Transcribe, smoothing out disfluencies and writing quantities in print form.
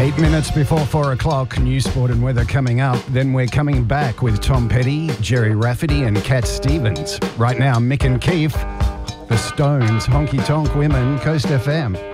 8 minutes before 4 o'clock, news, sport and weather coming up. Then we're coming back with Tom Petty, Jerry Rafferty and Cat Stevens. Right now, Mick and Keith, The Stones, Honky Tonk Women, Coast FM.